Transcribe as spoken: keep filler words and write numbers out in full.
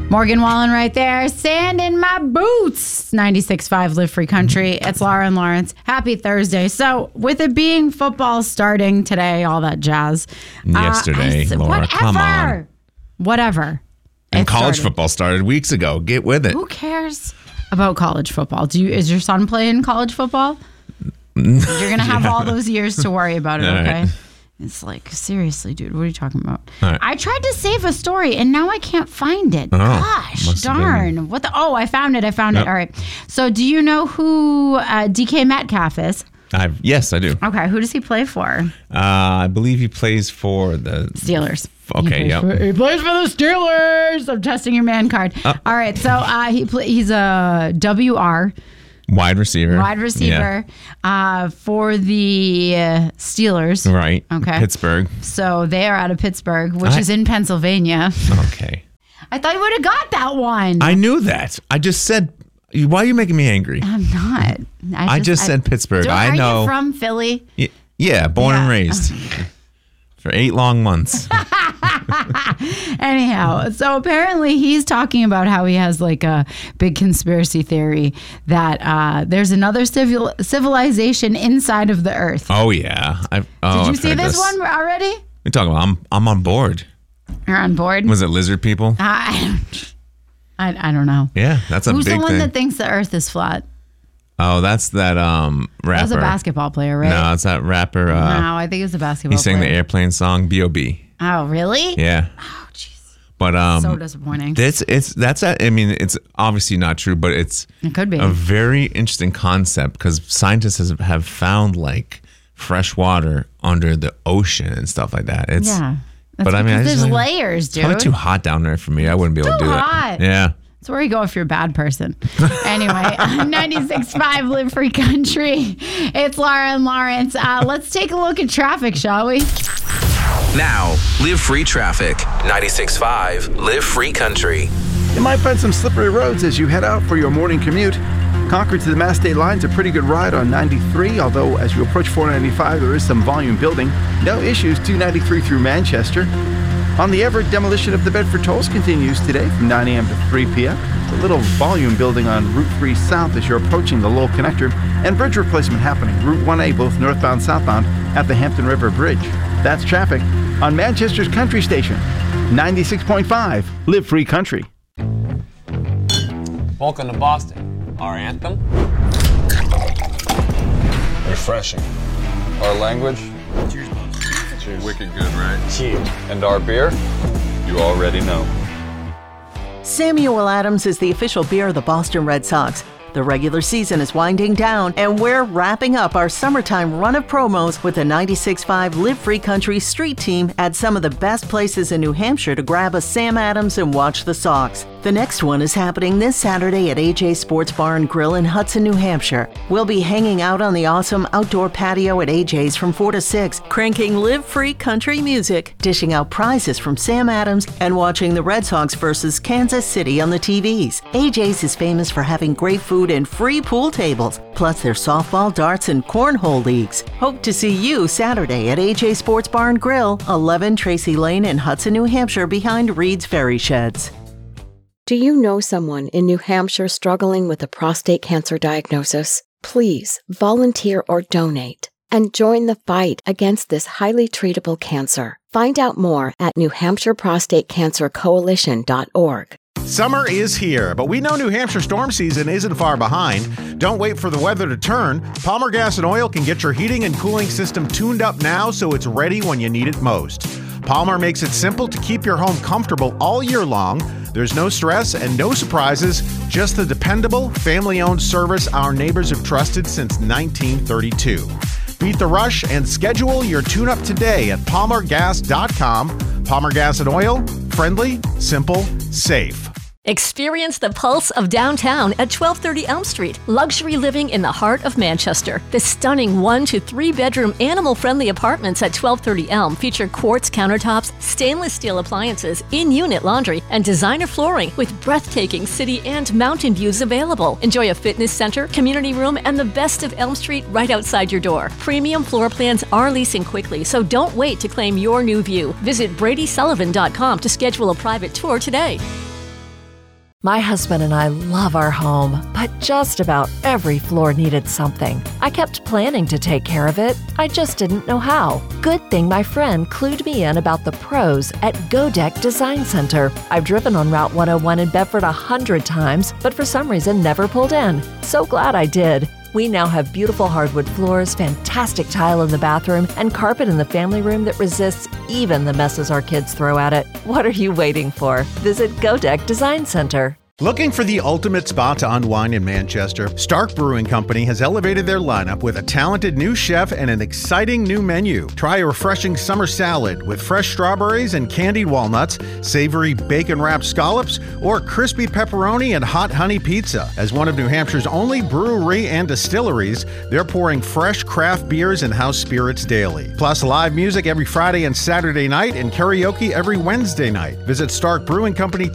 Morgan Wallen right there. Sand in my boots. ninety-six point five Live Free Country. It's Laura and Lawrence. Happy Thursday. So with it being football starting today, all that jazz. Yesterday, uh, I, Laura, whatever. come on. Whatever. And It college started. football started weeks ago. Get with it. Who cares about college football? Do you? Is your son playing college football? You're going to have all those years to worry about it, All okay? right. It's like, seriously, dude, what are you talking about? All right. I tried to save a story, and now I can't find it. Oh, Gosh, must have been- darn. What the? Oh, I found it. I found Yep. it. All right. So do you know who uh, D K Metcalf is? I've, yes, I do. Okay, who does he play for? Uh, I believe he plays for the Steelers. Okay, he plays, yep. for, he plays for the Steelers. I'm testing your man card. Uh. All right, so uh, he play, he's a W R. wide receiver. Wide receiver uh, for the uh, Steelers. Yeah. Right. Okay. Pittsburgh. So they are out of Pittsburgh, which I- is in Pennsylvania. Okay. I thought you would have got that one. I knew that. I just said, why are you making me angry? I'm not. I just said Pittsburgh. Don't- I are know. you from Philly? Y- yeah, born and Yeah. raised for eight long months. Anyhow, so apparently he's talking about how he has like a big conspiracy theory that uh, there's another civil civilization inside of the Earth. Oh yeah. I've, oh, Did you I've see heard this, one already? We talking about? I'm I'm on board. You're on board? Was it lizard people? I, I, I don't know. Yeah, that's a Who's big the one thing. that thinks the Earth is flat? Oh, that's that um rapper. That was a basketball player, right? No, it's that rapper. Uh, no, I think it's a basketball he sang player. the airplane song B O B. Oh, really? Yeah. Oh, jeez. But um, So disappointing. This it's that's a, I mean it's obviously not true, but it's It could be. a very interesting concept because scientists has, have found like fresh water under the ocean and stuff like that. It's Yeah. That's but I mean, I because just, there's like, layers, it's dude. probably too hot down there for me. I wouldn't be able to Too do hot. it. Yeah. That's where you go if you're a bad person. Anyway, ninety-six point five Live Free Country. It's Laura and Lawrence. Uh, let's take a look at traffic, shall we? Now, Live Free Traffic. ninety-six point five Live Free Country. You might find some slippery roads as you head out for your morning commute. Concord to the Mass State Line's a pretty good ride on ninety-three, although as you approach four ninety-five, there is some volume building. No issues two ninety-three through Manchester. On the Everett, demolition of the Bedford Tolls continues today from nine a.m. to three p.m. A little volume building on Route three South as you're approaching the Lowell Connector, and bridge replacement happening Route one A, both northbound, southbound, at the Hampton River Bridge. That's traffic on Manchester's Country Station, ninety-six point five Live Free Country. Welcome to Boston. Our anthem? Refreshing. Our language? Cheers. Cheers. Wicked good, right? Cheers. And our beer? You already know. Samuel Adams is the official beer of the Boston Red Sox. The regular season is winding down, and we're wrapping up our summertime run of promos with the ninety-six point five Live Free Country Street Team at some of the best places in New Hampshire to grab a Sam Adams and watch the Sox. The next one is happening this Saturday at A J's Sports Bar and Grill in Hudson, New Hampshire. We'll be hanging out on the awesome outdoor patio at A J's from four to six, cranking Live Free Country music, dishing out prizes from Sam Adams, and watching the Red Sox versus Kansas City on the T Vs. A J's is famous for having great food and free pool tables, plus their softball, darts, and cornhole leagues. Hope to see you Saturday at A J Sports Bar and Grill, eleven Tracy Lane in Hudson, New Hampshire, behind Reed's Ferry Sheds. Do you know someone in New Hampshire struggling with a prostate cancer diagnosis? Please volunteer or donate and join the fight against this highly treatable cancer. Find out more at new hampshire prostate cancer coalition dot org. Summer is here, but we know New Hampshire storm season isn't far behind. Don't wait for the weather to turn. Palmer Gas and Oil can get your heating and cooling system tuned up now so it's ready when you need it most. Palmer makes it simple to keep your home comfortable all year long. There's no stress and no surprises, just the dependable, family-owned service our neighbors have trusted since nineteen thirty-two. Beat the rush and schedule your tune-up today at palmer gas dot com. Palmer Gas and Oil, friendly, simple, safe. Experience the pulse of downtown at twelve thirty Elm Street. Luxury living in the heart of Manchester. The stunning one to three bedroom animal-friendly apartments at twelve thirty Elm feature quartz countertops, stainless steel appliances, in-unit laundry, and designer flooring with breathtaking city and mountain views available. Enjoy a fitness center, community room, and the best of Elm Street right outside your door. Premium floor plans are leasing quickly, so don't wait to claim your new view. Visit brady sullivan dot com to schedule a private tour today. My husband and I love our home, but just about every floor needed something. I kept planning to take care of it. I just didn't know how. Good thing my friend clued me in about the pros at Godeck Design Center. I've driven on Route one oh one in Bedford a hundred times, but for some reason never pulled in. So glad I did. We now have beautiful hardwood floors, fantastic tile in the bathroom, and carpet in the family room that resists even the messes our kids throw at it. What are you waiting for? Visit Godeck Design Center. Looking for the ultimate spot to unwind in Manchester? Stark Brewing Company has elevated their lineup with a talented new chef and an exciting new menu. Try a refreshing summer salad with fresh strawberries and candied walnuts, savory bacon-wrapped scallops, or crispy pepperoni and hot honey pizza. As one of New Hampshire's only brewery and distilleries, they're pouring fresh craft beers and house spirits daily. Plus live music every Friday and Saturday night and karaoke every Wednesday night. Visit stark brewing company